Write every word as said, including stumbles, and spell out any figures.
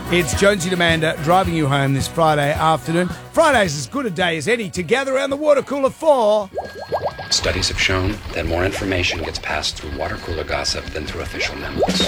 It's Jonesy and Amanda driving you home this Friday afternoon. Friday's as good a day as any to gather around the water cooler for... Studies have shown that more information gets passed through water cooler gossip than through official memos.